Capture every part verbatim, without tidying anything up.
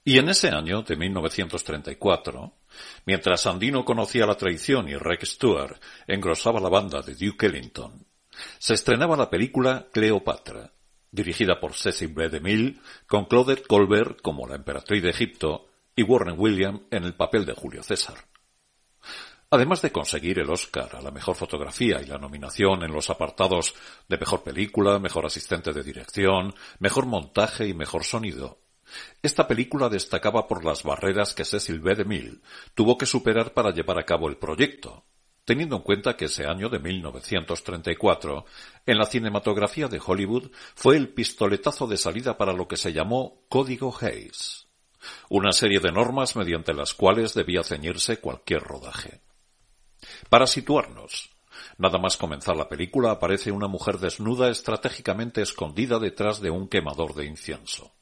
Y en ese año de mil novecientos treinta y cuatro, mientras Sandino conocía la traición y Rex Stewart engrosaba la banda de Duke Ellington, se estrenaba la película Cleopatra, dirigida por Cecil B. DeMille, con Claudette Colbert como la emperatriz de Egipto y Warren Williams en el papel de Julio César. Además de conseguir el Oscar a la mejor fotografía y la nominación en los apartados de mejor película, mejor asistente de dirección, mejor montaje y mejor sonido, esta película destacaba por las barreras que Cecil B. DeMille tuvo que superar para llevar a cabo el proyecto, teniendo en cuenta que ese año de mil novecientos treinta y cuatro, en la cinematografía de Hollywood, fue el pistoletazo de salida para lo que se llamó Código Hays, una serie de normas mediante las cuales debía ceñirse cualquier rodaje. Para situarnos, nada más comenzar la película aparece una mujer desnuda estratégicamente escondida detrás de un quemador de incienso.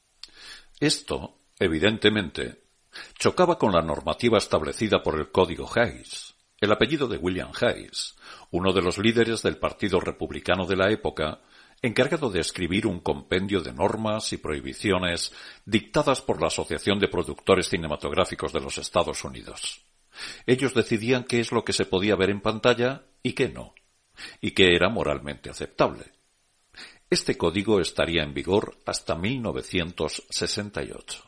Esto, evidentemente, chocaba con la normativa establecida por el Código Hays, el apellido de William Hays, uno de los líderes del Partido Republicano de la época, encargado de escribir un compendio de normas y prohibiciones dictadas por la Asociación de Productores Cinematográficos de los Estados Unidos. Ellos decidían qué es lo que se podía ver en pantalla y qué no, y qué era moralmente aceptable. Este código estaría en vigor hasta mil novecientos sesenta y ocho.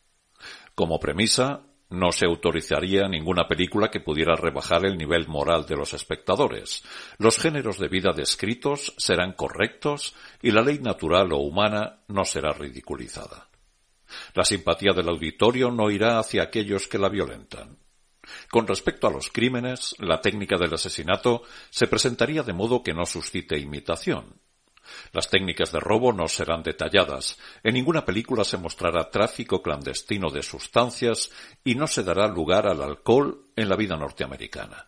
Como premisa, no se autorizaría ninguna película que pudiera rebajar el nivel moral de los espectadores. Los géneros de vida descritos serán correctos y la ley natural o humana no será ridiculizada. La simpatía del auditorio no irá hacia aquellos que la violentan. Con respecto a los crímenes, la técnica del asesinato se presentaría de modo que no suscite imitación. Las técnicas de robo no serán detalladas, en ninguna película se mostrará tráfico clandestino de sustancias y no se dará lugar al alcohol en la vida norteamericana.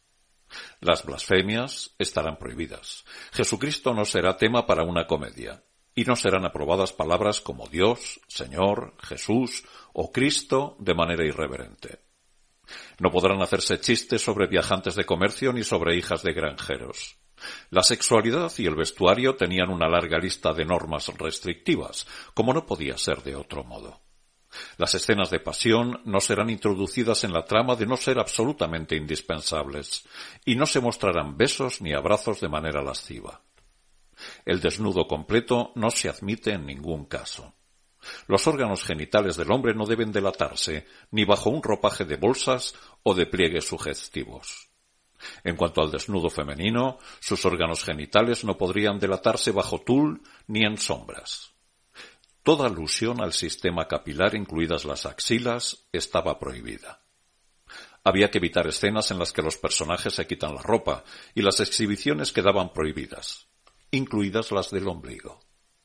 Las blasfemias estarán prohibidas. Jesucristo no será tema para una comedia, y no serán aprobadas palabras como Dios, Señor, Jesús o Cristo de manera irreverente. No podrán hacerse chistes sobre viajantes de comercio ni sobre hijas de granjeros. La sexualidad y el vestuario tenían una larga lista de normas restrictivas, como no podía ser de otro modo. Las escenas de pasión no serán introducidas en la trama de no ser absolutamente indispensables, y no se mostrarán besos ni abrazos de manera lasciva. El desnudo completo no se admite en ningún caso. Los órganos genitales del hombre no deben delatarse ni bajo un ropaje de bolsas o de pliegues sugestivos. En cuanto al desnudo femenino, sus órganos genitales no podrían delatarse bajo tul ni en sombras. Toda alusión al sistema capilar, incluidas las axilas, estaba prohibida. Había que evitar escenas en las que los personajes se quitan la ropa y las exhibiciones quedaban prohibidas, incluidas las del ombligo.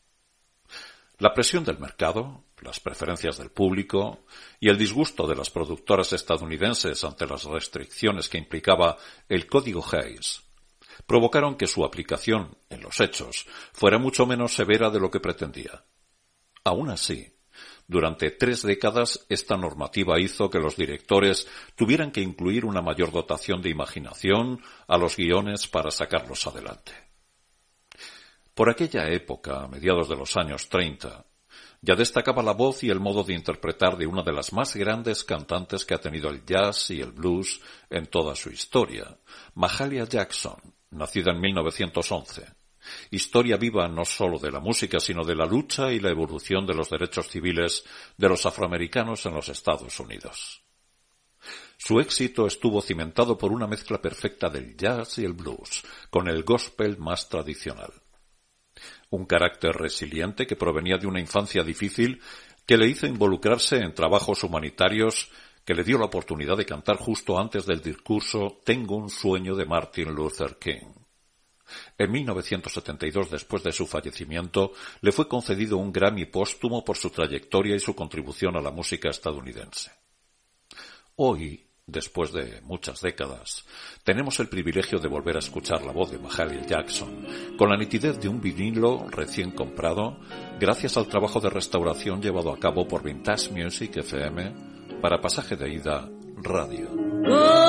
La presión del mercado, las preferencias del público y el disgusto de las productoras estadounidenses ante las restricciones que implicaba el Código Hays provocaron que su aplicación en los hechos fuera mucho menos severa de lo que pretendía. Aún así, durante tres décadas esta normativa hizo que los directores tuvieran que incluir una mayor dotación de imaginación a los guiones para sacarlos adelante. Por aquella época, a mediados de los años treinta, ya destacaba la voz y el modo de interpretar de una de las más grandes cantantes que ha tenido el jazz y el blues en toda su historia, Mahalia Jackson, nacida en mil novecientos once. Historia viva no solo de la música, sino de la lucha y la evolución de los derechos civiles de los afroamericanos en los Estados Unidos. Su éxito estuvo cimentado por una mezcla perfecta del jazz y el blues, con el gospel más tradicional. Un carácter resiliente que provenía de una infancia difícil que le hizo involucrarse en trabajos humanitarios que le dio la oportunidad de cantar justo antes del discurso Tengo un sueño de Martin Luther King. En mil novecientos setenta y dos, después de su fallecimiento, le fue concedido un Grammy póstumo por su trayectoria y su contribución a la música estadounidense. Hoy, después de muchas décadas, tenemos el privilegio de volver a escuchar la voz de Mahalia Jackson con la nitidez de un vinilo recién comprado gracias al trabajo de restauración llevado a cabo por Vintage Music F M para Pasaje de Ida Radio.